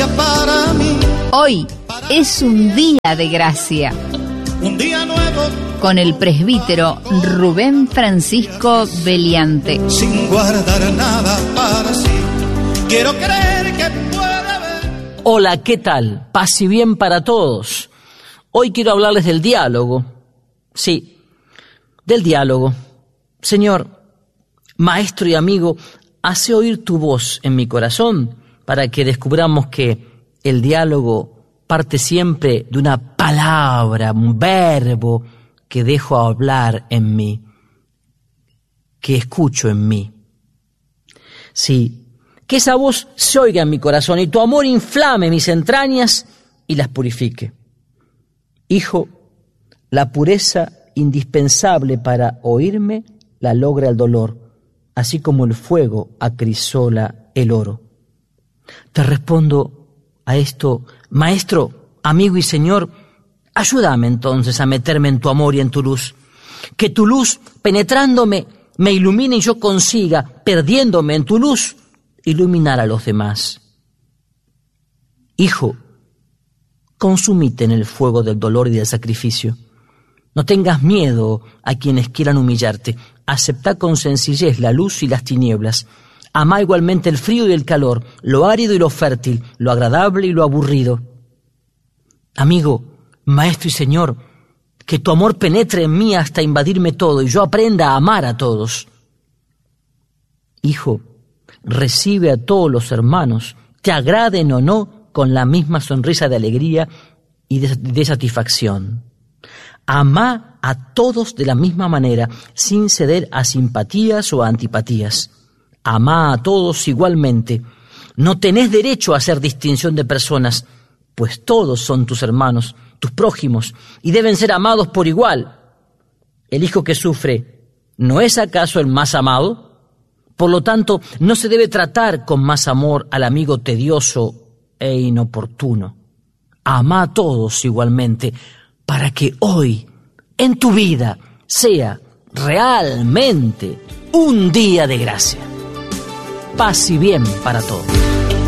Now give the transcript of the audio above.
gracia para mí. Hoy es un día de gracia. Un día nuevo. Con el presbítero Rubén Francisco Beliante. Sin guardar nada para sí. Quiero creer que puede haber. Hola, ¿qué tal? Paz y bien para todos. Hoy quiero hablarles del diálogo. Sí, del diálogo. Señor, maestro y amigo, hace oír tu voz en mi corazón para que descubramos que el diálogo parte siempre de una palabra, un verbo que dejo hablar en mí, que escucho en mí. Sí, que esa voz se oiga en mi corazón y tu amor inflame mis entrañas y las purifique. Hijo, la pureza indispensable para oírme la logra el dolor, así como el fuego acrisola el oro. Te respondo a esto, maestro, amigo y señor, ayúdame entonces a meterme en tu amor y en tu luz. Que tu luz, penetrándome, me ilumine y yo consiga, perdiéndome en tu luz, iluminar a los demás. Hijo, consumite en el fuego del dolor y del sacrificio. No tengas miedo a quienes quieran humillarte. Acepta con sencillez la luz y las tinieblas. Ama igualmente el frío y el calor, lo árido y lo fértil, lo agradable y lo aburrido. Amigo, maestro y señor, que tu amor penetre en mí hasta invadirme todo y yo aprenda a amar a todos. Hijo, recibe a todos los hermanos, te agraden o no, con la misma sonrisa de alegría y de satisfacción. Amá a todos de la misma manera, sin ceder a simpatías o a antipatías. Amá a todos igualmente. No tenés derecho a hacer distinción de personas, pues todos son tus hermanos, tus prójimos, y deben ser amados por igual. El hijo que sufre, ¿no es acaso el más amado? Por lo tanto, no se debe tratar con más amor al amigo tedioso e inoportuno. Amá a todos igualmente, para que hoy, en tu vida, sea realmente un día de gracia. Paz y bien para todos.